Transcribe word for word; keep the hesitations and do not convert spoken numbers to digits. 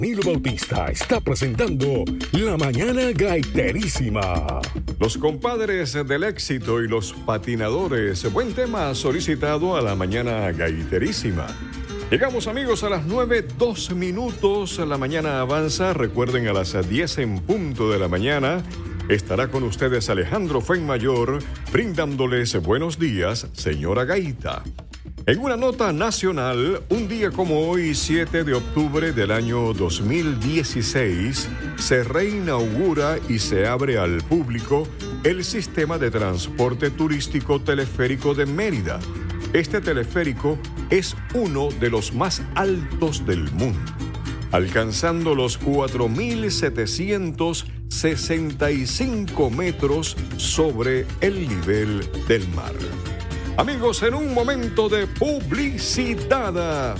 Nilo Bautista está presentando La Mañana Gaiterísima. Los compadres del éxito y los patinadores. Buen tema solicitado a La Mañana Gaiterísima. Llegamos, amigos, a las nueve, dos minutos. La mañana avanza. Recuerden, a las diez en punto de la mañana estará con ustedes Alejandro Fuenmayor, brindándoles buenos días, señora Gaita. En una nota nacional, un día como hoy, siete de octubre del año dos mil dieciséis, se reinaugura y se abre al público el sistema de transporte turístico teleférico de Mérida. Este teleférico es uno de los más altos del mundo, alcanzando los cuatro mil setecientos sesenta y cinco metros sobre el nivel del mar. Amigos, en un momento de publicidad,